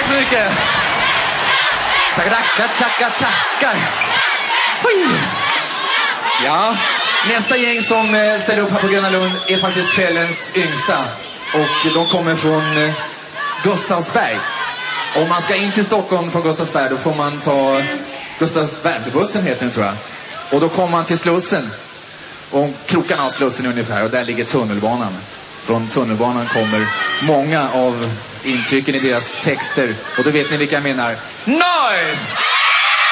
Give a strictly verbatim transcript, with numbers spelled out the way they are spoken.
så mycket. Tackar, tackar, tackar, tackar. Oj. Ja, nästa gäng som eh, ställer upp här på Gröna Lund är faktiskt kvällens yngsta. Och de kommer från eh, Gustavsberg. Om man ska in till Stockholm från Gustavsberg, då får man ta Gustavsbergbussen heter den, tror jag. Och då kommer man till Slussen. Och krokarna av Slussen ungefär. Och där ligger tunnelbanan. Från tunnelbanan kommer många av intrycken i deras texter. Och då vet ni vilka jag menar. Noise!